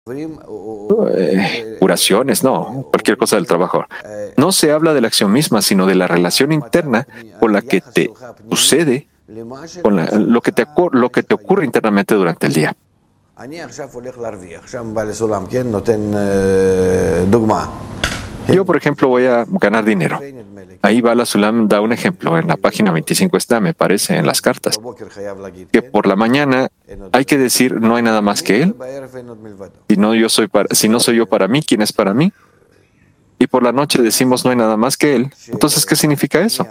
Curaciones, no, cualquier cosa del trabajo. No se habla de la acción misma, sino de la relación interna con la que te sucede, con lo que te ocurre internamente durante el día. Yo, por ejemplo, voy a ganar dinero. Ahí Bala Sulam da un ejemplo, en la página 25 está, me parece, en las cartas, que por la mañana hay que decir no hay nada más que él, si no soy yo para mí, ¿quién es para mí? Y por la noche decimos no hay nada más que él. Entonces, ¿qué significa eso?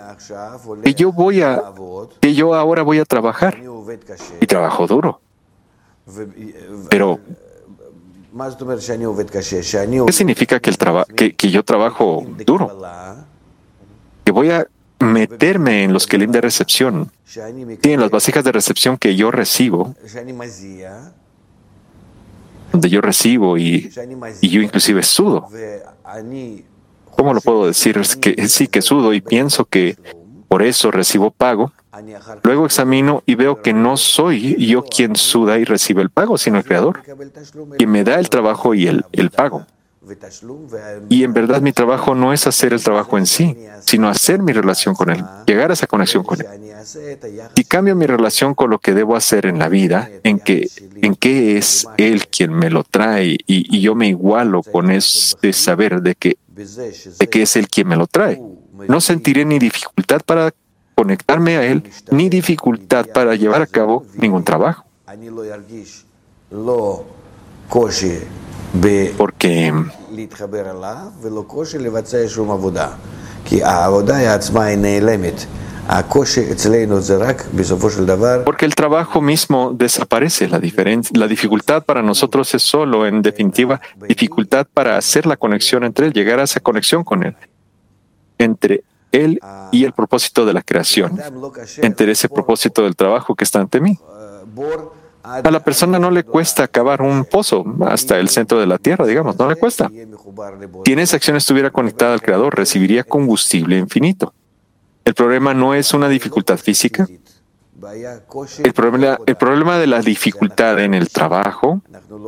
Que yo ahora voy a trabajar y trabajo duro. Pero ¿qué significa que yo trabajo duro? Que voy a meterme en los kelim de recepción, sí, en las vasijas de recepción que yo recibo, donde yo recibo y yo inclusive sudo. ¿Cómo lo puedo decir? Es que sí que sudo y pienso que por eso recibo pago. Luego examino y veo que no soy yo quien suda y recibe el pago, sino el Creador, quien me da el trabajo y el pago. Y en verdad mi trabajo no es hacer el trabajo en sí, sino hacer mi relación con Él, llegar a esa conexión con Él. Si cambio mi relación con lo que debo hacer en la vida, en que es Él quien me lo trae y yo me igualo con ese saber de que es Él quien me lo trae, no sentiré ni dificultad para conectarme a Él, ni dificultad para llevar a cabo ningún trabajo. Porque el trabajo mismo desaparece. La dificultad para nosotros es solo, en definitiva, dificultad para hacer la conexión entre Él, llegar a esa conexión con Él, entre Él y el propósito de la creación, entre ese propósito del trabajo que está ante mí. A la persona no le cuesta cavar un pozo hasta el centro de la tierra, digamos, no le cuesta. Si en esa acción estuviera conectada al Creador, recibiría combustible infinito. El problema no es una dificultad física. El problema de la dificultad en el trabajo,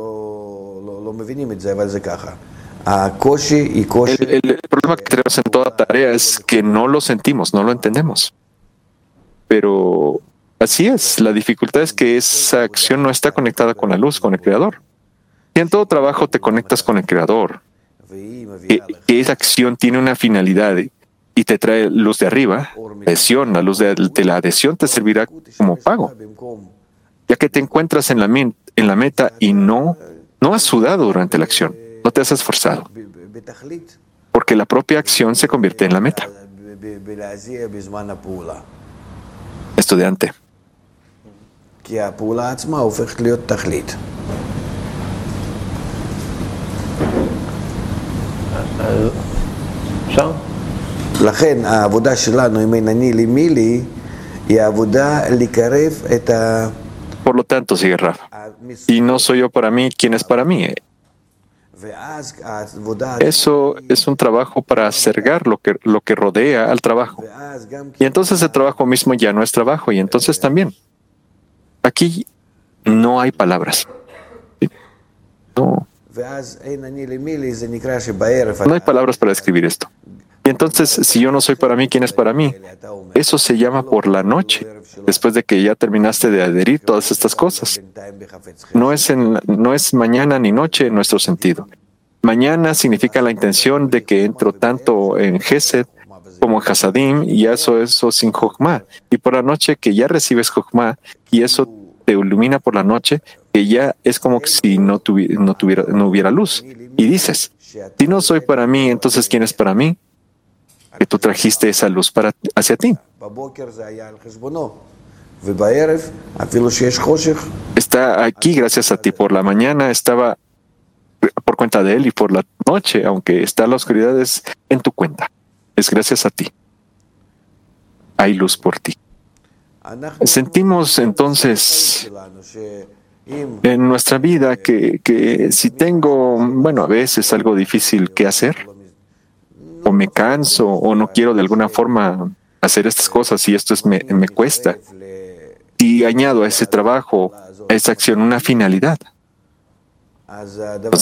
el problema que tenemos en toda tarea es que no lo sentimos, no lo entendemos. Pero así es, la dificultad es que esa acción no está conectada con la luz, con el Creador. Y en todo trabajo te conectas con el Creador, que esa acción tiene una finalidad y te trae luz de arriba, adhesión, la luz de la adhesión te servirá como pago, ya que te encuentras en la meta y no has sudado durante la acción, no te has esforzado, porque la propia acción se convierte en la meta. Estudiante. לכן העבודה שלנו עם אני לי מי לי היא העבודה לקרב את Por lo tanto, sigue Rafa, y no soy yo para mí, ¿quién es para mí? Eso es un trabajo para acercar lo que rodea al trabajo. Y entonces el trabajo mismo ya no es trabajo, y entonces también. Aquí no hay palabras. No hay palabras para describir esto. Y entonces, si yo no soy para mí, ¿quién es para mí? Eso se llama por la noche, después de que ya terminaste de adherir todas estas cosas. No es mañana ni noche en nuestro sentido. Mañana significa la intención de que entro tanto en Gesed como en Hasadim, y eso sin Jochma. Y por la noche que ya recibes Jochma, y eso te ilumina por la noche, que ya es como si no hubiera luz. Y dices, si no soy para mí, entonces ¿quién es para mí? Que tú trajiste esa luz hacia ti. Está aquí gracias a ti. Por la mañana estaba por cuenta de Él, y por la noche, aunque está la oscuridad, es en tu cuenta. Es gracias a ti. Hay luz por ti. Sentimos entonces en nuestra vida que si tengo, a veces algo difícil que hacer, o me canso, o no quiero de alguna forma hacer estas cosas, y esto me cuesta, y añado a ese trabajo, a esa acción, una finalidad. Entonces